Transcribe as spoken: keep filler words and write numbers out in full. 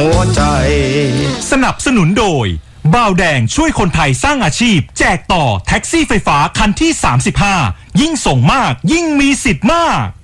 หัวใจสนับสนุนโดยบ่าวแดงช่วยคนไทยสร้างอาชีพแจกต่อแท็กซี่ไฟฟ้าคันที่สามสิบห้ายิ่งส่งมากยิ่งมีสิทธิ์มาก